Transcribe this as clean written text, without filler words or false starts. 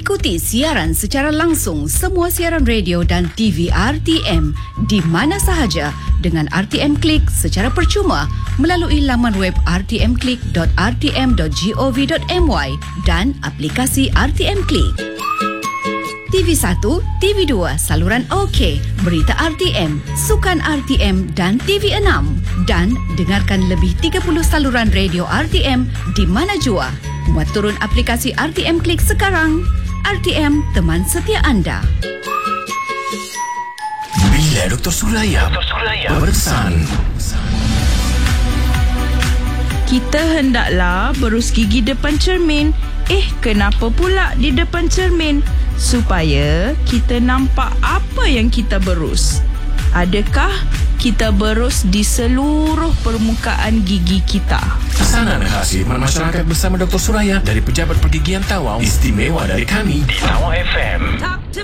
Ikuti siaran secara langsung semua siaran radio dan TV RTM di mana sahaja dengan RTM Klik secara percuma melalui laman web rtmklik.rtm.gov.my dan aplikasi RTM Klik. TV1, TV2, saluran OK, berita RTM, sukan RTM dan TV6. Dan dengarkan lebih 30 saluran radio RTM di mana jua. Muat turun aplikasi RTM Klik sekarang. RTM, teman setia anda. Bila Dr. Suraya berpesan. Kita hendaklah berus gigi depan cermin. Kenapa pula di depan cermin? Supaya kita nampak apa yang kita berus. Adakah kita berus di seluruh permukaan gigi kita? Pesanan khas khidmat masyarakat bersama Dr. Suraya dari Pejabat Pergigian Tawau, istimewa dari kami di Tawau FM. Talk to